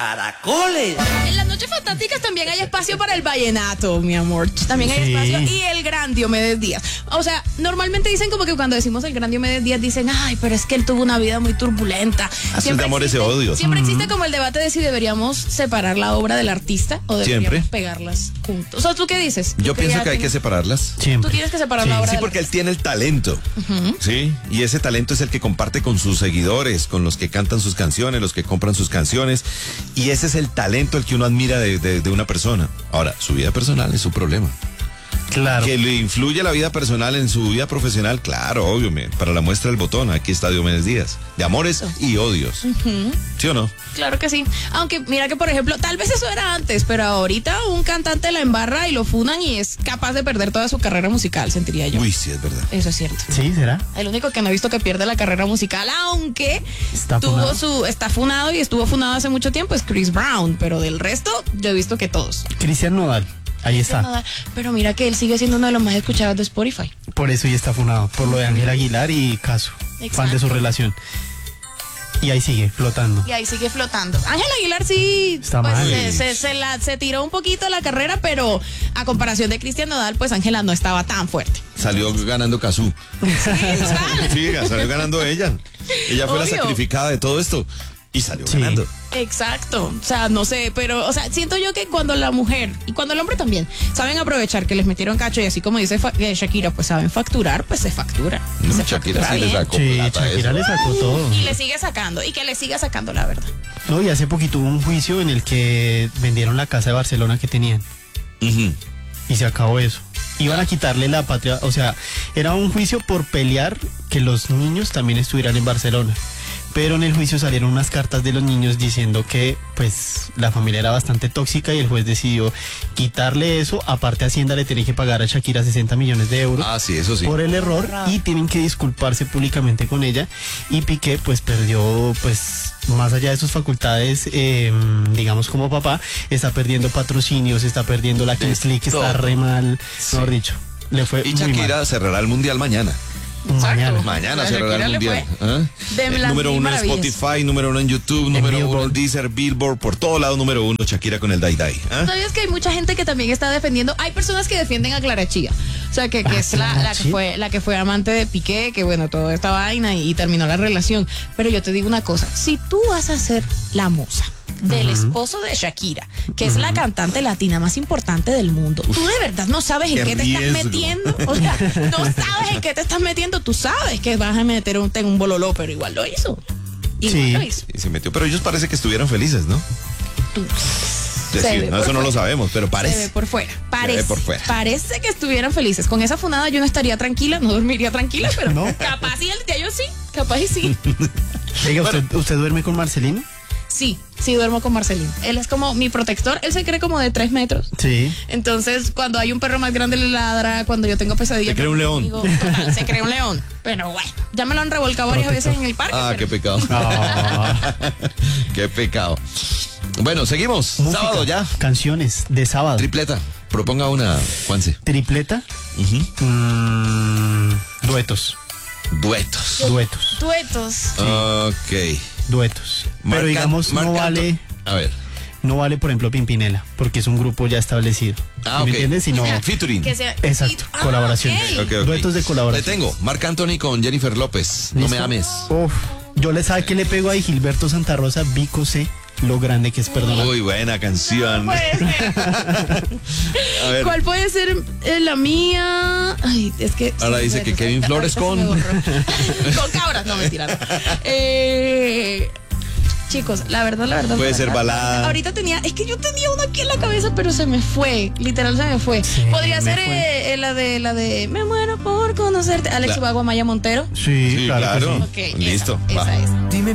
¡Caracoles! En las noches fantásticas también hay espacio para el vallenato, mi amor. También hay espacio. Y el gran Diomedes Díaz. O sea, normalmente dicen como que cuando decimos el gran Diomedes Díaz, dicen, ay, pero es que él tuvo una vida muy turbulenta. Así es de amores y odios. Siempre existe como el debate de si deberíamos separar la obra del artista o deberíamos pegarlas juntos. O sea, ¿tú qué dices? Yo pienso que hay que separarlas. Tú tienes que separar la obra Sí, del porque él artista. tiene el talento. Sí, y ese talento es el que comparte con sus seguidores, con los que cantan sus canciones, los que compran sus canciones. Y ese es el talento el que uno admira de una persona. Ahora, su vida personal es su problema. Claro. Que le influye la vida personal en su vida profesional, claro, obvio. Para la muestra del botón, aquí está Diomedes Díaz. De amores y odios. ¿Sí o no? Claro que sí. Aunque mira que, por ejemplo, tal vez eso era antes, pero ahorita un cantante la embarra y lo funan y es capaz de perder toda su carrera musical, sentiría yo. Uy, sí, es verdad. Eso es cierto. ¿Sí? ¿Será? El único que no he visto que pierde la carrera musical, aunque Está funado. está funado y estuvo funado hace mucho tiempo, es Chris Brown, pero del resto yo he visto que todos. Cristian Nodal. Ahí está. Pero mira que él sigue siendo uno de los más escuchados de Spotify. Por eso ya está funado. Por lo de Ángel Aguilar y Caso. Exacto. Fan de su relación. Y ahí sigue, flotando. Y ahí sigue flotando. Ángel Aguilar sí Está pues, mal. se tiró un poquito la carrera, pero a comparación de Cristian Nodal, pues Ángela no estaba tan fuerte. Salió ganando Cazú. Sí, salió ganando ella. Ella fue la Obvio. sacrificada de todo esto. Y salió Sí. ganando. Exacto, o sea, no sé, pero, o sea, siento yo que cuando la mujer y cuando el hombre también saben aprovechar que les metieron cacho y así como dice Shakira, pues saben facturar, pues se factura. No, Se Shakira factura sí le bien. sacó Sí, plata a Shakira eso. le sacó todo. Y le sigue sacando, y que le siga sacando la verdad. No, y hace poquito hubo un juicio en el que vendieron la casa de Barcelona que tenían. Ujú. Y se acabó eso. Iban a quitarle la patria, o sea, era un juicio por pelear que los niños también estuvieran en Barcelona. Pero en el juicio salieron unas cartas de los niños diciendo que pues la familia era bastante tóxica y el juez decidió quitarle eso. Aparte Hacienda le tiene que pagar a Shakira 60 millones de euros Ah, sí, eso sí. por el error y tienen que disculparse públicamente con ella. Y Piqué pues perdió, pues más allá de sus facultades, digamos como papá, está perdiendo patrocinios, está perdiendo la Kings League, está todo. re mal, Sí. mejor dicho. Le fue Y muy Shakira mal. cerrará el mundial mañana. Mañana. Mañana A cerrará Shakira el le mundial. fue ¿Ah? de las Número mil uno en maravillas. Spotify, número uno en YouTube, número uno en Billboard. Deezer, Billboard, por todo lado número uno, Shakira con el Dai Dai. ¿Ah? ¿Sabías que hay mucha gente que también está defendiendo? Hay personas que defienden a Clara Chía. O sea, que es la que fue amante de Piqué, que bueno, toda esta vaina y terminó la relación. Pero yo te digo una cosa, si tú vas a ser la musa del esposo de Shakira, que es la cantante latina más importante del mundo, tú de verdad no sabes en qué qué te estás riesgo. metiendo. O sea, no sabes en qué te estás metiendo. Tú sabes que vas a meter en un bololó, pero igual lo hizo. Igual Sí. lo hizo. Y se metió, pero ellos parece que estuvieron felices, ¿no? Tú- Es Se decir, ve no, por eso no lo fuera. sabemos, pero Se ve parece. por fuera. Parece, por fuera. Parece que estuvieran felices. Con esa funada yo no estaría tranquila, no dormiría tranquila, pero ¿No? capaz y el día yo sí, capaz y sí. Oiga, ¿usted duerme con Marcelino? Sí, duermo con Marcelino. Él es como mi protector, él se cree como de 3 metros. Sí. Entonces, cuando hay un perro más grande le ladra, cuando yo tengo pesadillas. Se cree un león. Total, se cree un león. Pero bueno, ya me lo han revolcado varias veces en el parque. Ah, qué pero- pecado. Ah. Qué pecado. Bueno, seguimos. Música, Sábado ya. Canciones de sábado. Tripleta. Proponga una, Juanse. Tripleta. Ujú. Duetos. Duetos. Duetos. Duetos. Ok. Duetos. Pero Marca- digamos, no marcando- vale, A ver. por ejemplo, Pimpinela, porque es un grupo ya establecido. Ah, ¿Me ok. entiendes? Sino Featuring. Que sea- Exacto, Ah, colaboración. ok. Ok, ok. Duetos de colaboración. Le tengo. Marc Anthony con Jennifer López. No me ¿Listo? ames. Uf, yo le sabe que le pego a Gilberto Santa Rosa, Vico C, lo grande que es perdonar. Muy buena canción. Puede ser. A ver. ¿Cuál puede ser la mía? Ay, es que. Ahora dice que Kevin Flores ahorita con- se me borró. Con cabras, no mentira. No. Chicos, la verdad. Puede ser balada. Ahorita es que yo tenía uno aquí en la cabeza, pero se me fue. Literal se me fue. Sí, Podría me ser fue. la de Me muero por conocerte. Alex Ubago, Maya Montero. Sí, Sí, claro. que claro. sí. Ok, Listo, esa va. es.